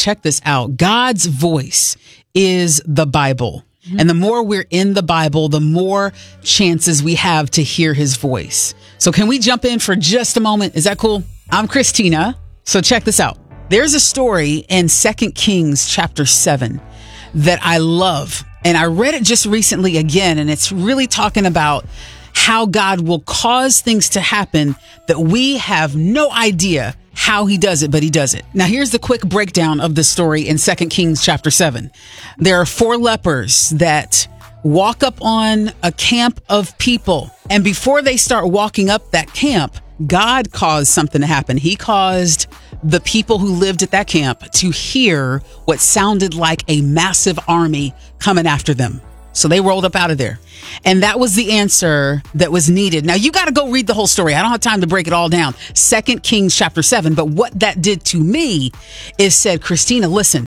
check this out. God's voice is the Bible. And the more we're in the Bible, the more chances we have to hear his voice. So can we jump in for just a moment? Is that cool? I'm Christina. So check this out. There's a story in 2 Kings chapter 7 that I love. And I read it just recently again, and it's really talking about how God will cause things to happen that we have no idea how he does it, but he does it. Now, here's the quick breakdown of the story in 2 Kings chapter 7. There are 4 lepers that walk up on a camp of people. And before they start walking up that camp, God caused something to happen. He caused the people who lived at that camp to hear what sounded like a massive army coming after them. So they rolled up out of there. And that was the answer that was needed. Now, you got to go read the whole story. I don't have time to break it all down. 2 Kings chapter 7. But what that did to me is said, Christina, listen,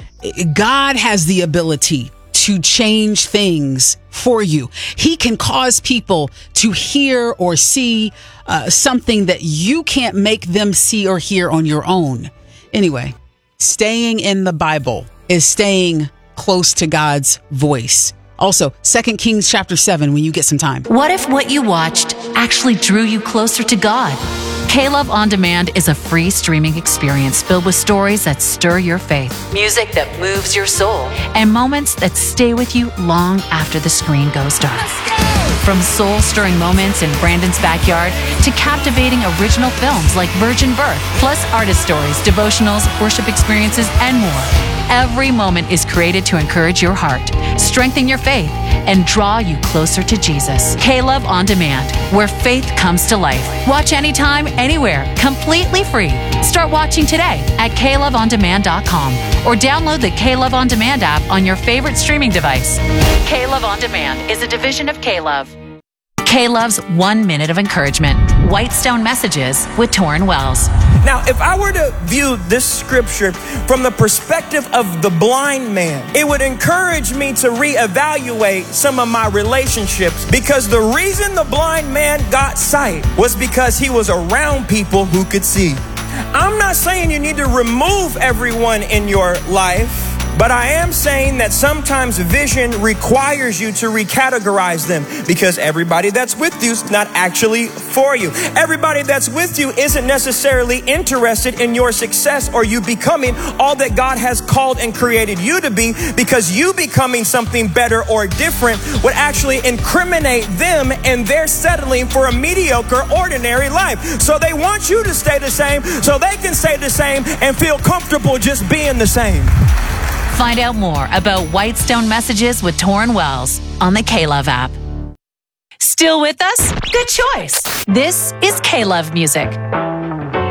God has the ability to change things for you. He can cause people to hear or see something that you can't make them see or hear on your own. Anyway, staying in the Bible is staying close to God's voice. Also, 2 Kings chapter 7 when you get some time. What if what you watched actually drew you closer to God? K-Love On Demand is a free streaming experience filled with stories that stir your faith, music that moves your soul, and moments that stay with you long after the screen goes dark. From soul-stirring moments in Brandon's backyard to captivating original films like Virgin Birth, plus artist stories, devotionals, worship experiences, and more. Every moment is created to encourage your heart, strengthen your faith, and draw you closer to Jesus. K-Love On Demand, where faith comes to life. Watch anytime, anywhere, completely free. Start watching today at KLoveOnDemand.com or download the K-Love On Demand app on your favorite streaming device. K-Love On Demand is a division of K-Love. K-Love's 1 minute of encouragement. Whitestone Messages with Torrin Wells. Now, if I were to view this scripture from the perspective of the blind man, it would encourage me to reevaluate some of my relationships, because the reason the blind man got sight was because he was around people who could see. I'm not saying you need to remove everyone in your life, but I am saying that sometimes vision requires you to recategorize them, because everybody that's with you is not actually for you. Everybody that's with you isn't necessarily interested in your success or you becoming all that God has called and created you to be, because you becoming something better or different would actually incriminate them, and they're settling for a mediocre, ordinary life. So they want you to stay the same so they can stay the same and feel comfortable just being the same. Find out more about Whitestone Messages with Torrin Wells on the K-Love app. Still with us? Good choice. This is K-Love Music.